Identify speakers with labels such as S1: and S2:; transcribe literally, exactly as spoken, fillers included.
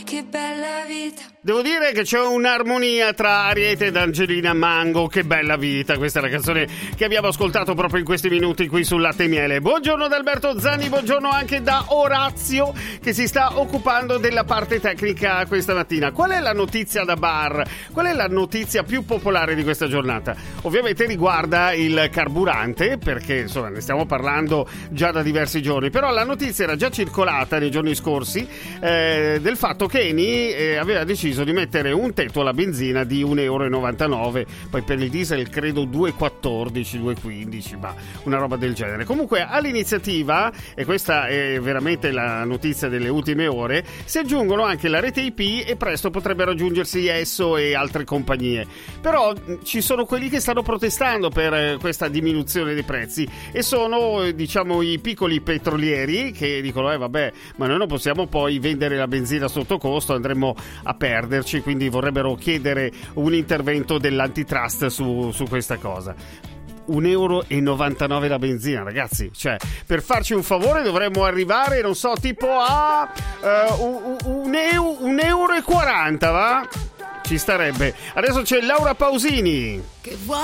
S1: che bella vita.
S2: Devo dire che c'è un'armonia tra Ariete ed Angelina Mango. Che bella vita, questa è la canzone che abbiamo ascoltato proprio in questi minuti qui sul Latte e Miele. Buongiorno da Alberto Zanni, buongiorno anche da Orazio che si sta occupando della parte tecnica questa mattina. Qual è la notizia da bar? Qual è la notizia più popolare di questa giornata? Ovviamente riguarda il carburante, perché insomma ne stiamo parlando già da diversi giorni, però la notizia era già circolata nei giorni scorsi eh, del fatto che Eni eh, aveva deciso di mettere un tetto alla benzina di un euro e novantanove, poi per il diesel credo due e quattordici, due e quindici, ma una roba del genere. Comunque all'iniziativa, e questa è veramente la notizia delle ultime ore, si aggiungono anche la rete I P e presto potrebbero aggiungersi Esso e altre compagnie. Però ci sono quelli che stanno protestando per questa diminuzione dei prezzi e sono diciamo i piccoli petrolieri che dicono eh vabbè, ma noi non possiamo poi vendere la benzina sotto costo, andremo a perdere. Quindi vorrebbero chiedere un intervento dell'antitrust su, su questa cosa. un euro e novantanove la benzina, ragazzi, cioè per farci un favore dovremmo arrivare, non so, tipo a uh, un, un, euro, un euro e quaranta, va? Ci starebbe. Adesso c'è Laura Pausini.
S1: Che vuoi